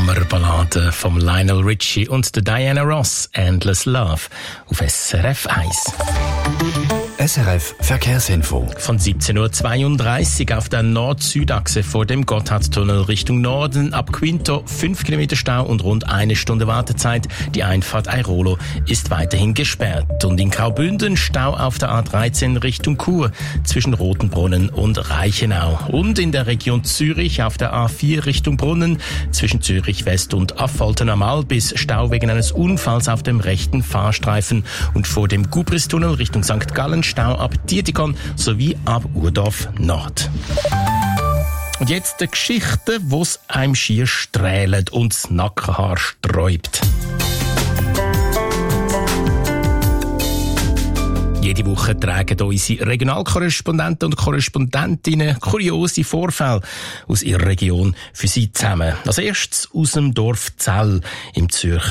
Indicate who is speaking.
Speaker 1: Hammerballade von Lionel Richie und der Diana Ross, Endless Love, auf SRF 1.
Speaker 2: SRF Verkehrsinfo.
Speaker 1: Von 17.32 Uhr auf der Nord-Süd-Achse vor dem Gotthardtunnel Richtung Norden ab Quinto 5 Kilometer Stau und rund 1 Stunde Wartezeit. Die Einfahrt Airolo ist weiterhin gesperrt. Und in Graubünden Stau auf der A13 Richtung Chur zwischen Rotenbrunnen und Reichenau. Und in der Region Zürich auf der A4 Richtung Brunnen zwischen Zürich West und Affolter am Albis Stau wegen eines Unfalls auf dem rechten Fahrstreifen. Und vor dem Gubristunnel Richtung St. Gallen Stau ab Dietikon sowie ab Urdorf Nord. Und jetzt eine Geschichte, wo es einem schier strählt und das Nackenhaar sträubt. Jede Woche tragen unsere Regionalkorrespondenten und Korrespondentinnen kuriose Vorfälle aus ihrer Region für Sie zusammen. Als erstes aus dem Dorf Zell im Zürcher